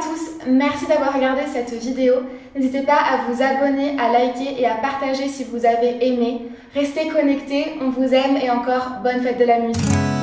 tous, merci d'avoir regardé cette vidéo. N'hésitez pas à vous abonner, à liker et à partager si vous avez aimé. Restez connectés, on vous aime et encore bonne fête de la musique.